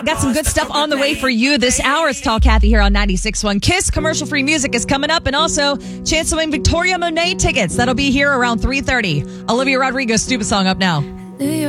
Got some good stuff on the way for you this hour. It's Tall Kathy here on 96.1 KISS. Commercial-free music is coming up, and also chance to win Victoria Monet tickets. That'll be here around 3:30. Olivia Rodrigo's Stupid Song up now.